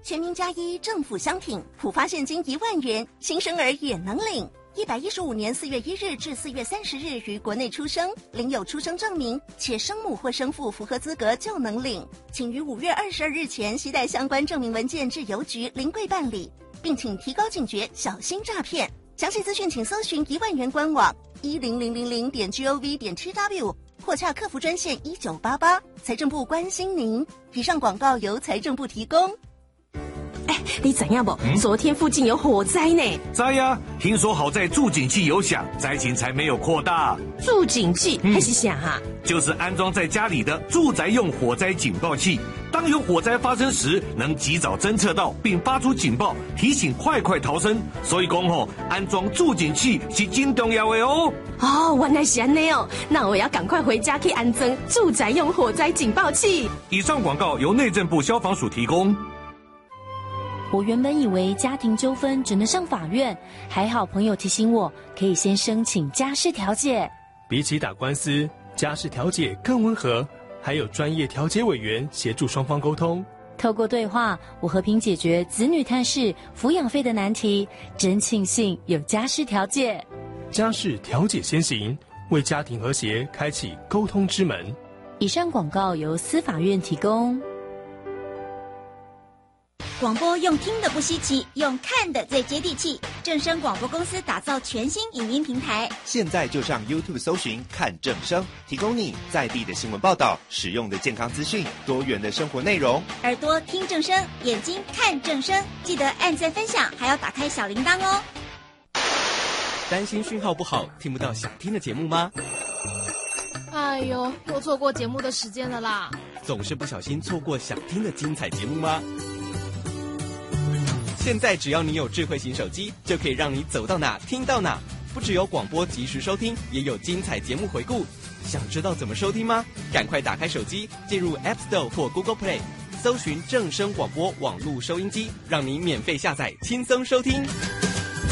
全民加一政府商品，普发现金1万元，新生儿也能领。115年4月1日至4月30日于国内出生，领有出生证明，且生母或生父符合资格就能领。请于5月22日前携带相关证明文件至邮局临柜办理，并请提高警觉，小心诈骗。详细资讯请搜寻1万元官网10000.gov.tw 或洽客服专线1988。财政部关心您。以上广告由财政部提供。 你知影不？昨天附近有火灾呢。 知呀，听说好在住警器有响，灾情才没有扩大。 住警器还是啥哈？ 就是安装在家里的住宅用火灾警报器，当有火灾发生时，能及早侦测到并发出警报，提醒快逃生。所以讲安装住警器是真重要的哦。 原来是安尼哦，那我要赶快回家去安装住宅用火灾警报器。 以上广告由内政部消防署提供。 我原本以为家庭纠纷只能上法院，还好朋友提醒我，可以先申请家事调解。 比起打官司，家事调解更温和，还有专业调解委员协助双方沟通。 透过对话，我和平解决子女探视、抚养费的难题，真庆幸有家事调解。 家事调解先行，为家庭和谐开启沟通之门。 以上广告由司法院提供。 广播用听的不稀奇，用看的最接地气。正声广播公司打造全新影音平台， 现在就上 YouTube 搜寻看正声，提供你在地的新闻报道、实用的健康资讯、多元的生活内容。 耳朵听正声，眼睛看正声，记得按赞分享，还要打开小铃铛哦。 担心讯号不好，听不到想听的节目吗？ 哎呦，又错过节目的时间了啦！ 总是不小心错过想听的精彩节目吗？现在只要你有智慧型手机，就可以让你走到哪听到哪。不只有广播及时收听，也有精彩节目回顾。想知道怎么收听吗？赶快打开手机，进入 App Store 或 Google Play， 搜寻正声广播网络收音机，让你免费下载，轻松收听。